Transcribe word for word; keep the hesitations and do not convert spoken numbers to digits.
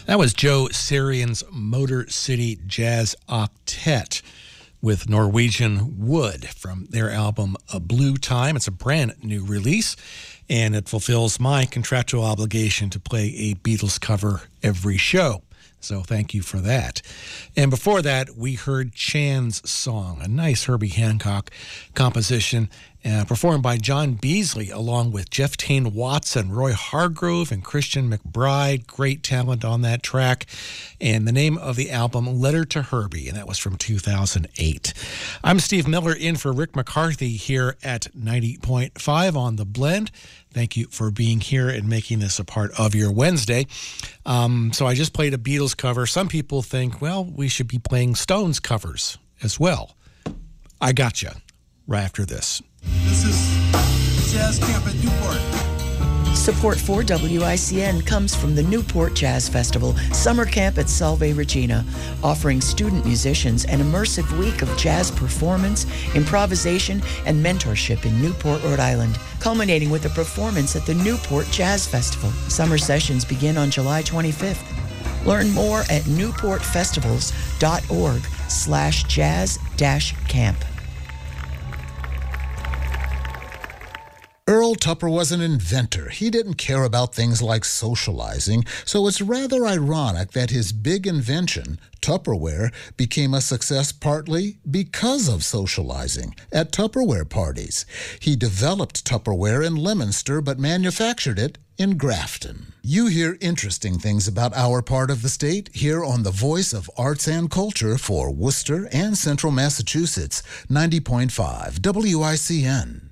That was Joe Sarian's Motor City Jazz Octet with Norwegian Wood from their album A Blue Time. It's a brand new release, and it fulfills my contractual obligation to play a Beatles cover every show. So thank you for that. And before that, we heard Chan's Song, a nice Herbie Hancock composition uh, performed by John Beasley along with Jeff Tain Watson, Roy Hargrove, and Christian McBride. Great talent on that track. And the name of the album, Letter to Herbie, and that was from two thousand eight. I'm Steve Miller in for Rick McCarthy here at ninety point five on The Blend. Thank you for being here and making this a part of your Wednesday. Um, so I just played a Beatles cover. Some people think, well, we should be playing Stones covers as well. I gotcha. Right after this. This is Jazz Camp at Newport. Support for W I C N comes from the Newport Jazz Festival Summer Camp at Salve Regina, offering student musicians an immersive week of jazz performance, improvisation, and mentorship in Newport, Rhode Island, culminating with a performance at the Newport Jazz Festival. Summer sessions begin on July twenty-fifth. Learn more at newport festivals dot org slash jazz dash camp. Earl Tupper was an inventor. He didn't care about things like socializing, so it's rather ironic that his big invention, Tupperware, became a success partly because of socializing at Tupperware parties. He developed Tupperware in Leominster but manufactured it in Grafton. You hear interesting things about our part of the state here on the Voice of Arts and Culture for Worcester and Central Massachusetts, ninety point five W I C N.